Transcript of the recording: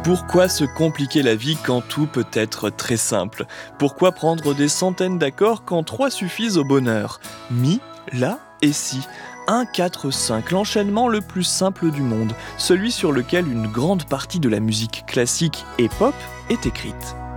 Pourquoi se compliquer la vie quand tout peut être très simple ? Pourquoi prendre des centaines d'accords quand 3 suffisent au bonheur ? Mi, La et Si. 1, 4, 5, l'enchaînement le plus simple du monde, celui sur lequel une grande partie de la musique classique et pop est écrite.